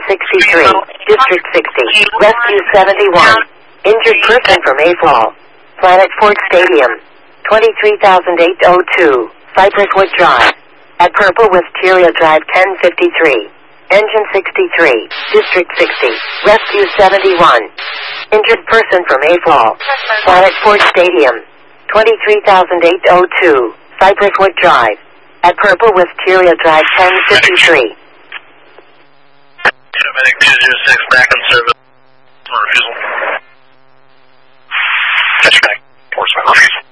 63, District 60, Rescue 71. Injured person from Mayfall. Planet Ford Stadium. 23,802, Cypresswood Drive. At Purple Wisteria Drive 1053. Engine 63, District 60, Rescue 71. Injured person from Mayfall. Planet Ford Stadium. 23,802, Cypresswood Drive. At Purple Wisteria Drive 1053. Medic 206 back in service. Refusal. Catch back. Refusal.